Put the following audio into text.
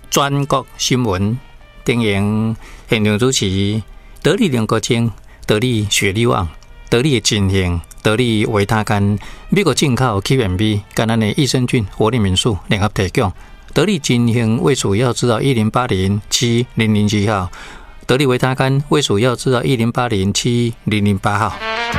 全国新闻电影现场主持得力联国精、得力雪力旺、得力金兴、得力维他干、美国进口 Q&B 跟咱的益生菌活力民宿联合提供。得力金兴卫署药制造108070007号，得力维他干卫署药制造108070008号。